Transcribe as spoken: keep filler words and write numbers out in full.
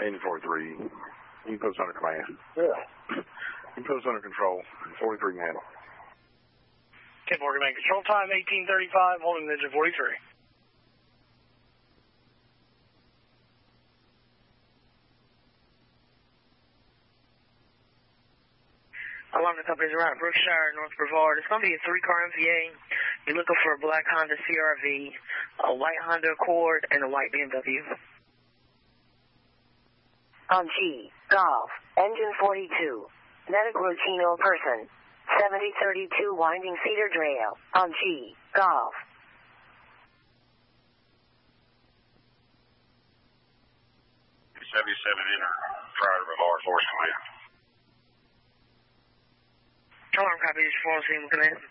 Engine forty-three, you can put us under command. Yeah. You can put us under control. forty-three man. ten four, command control time, eighteen thirty-five, holding engine forty-three. Along the company's route, Brookshire, North Brevard. It's going to be a three-car M V A. You're looking for a black Honda C R V, a white Honda Accord, and a white B M W. On G, Golf, engine forty-two, medic routine person, seventy thirty-two winding cedar trail. On G, Golf. seventy-seven enter, prior to law enforcement. Alarm copy, four oh seven, command.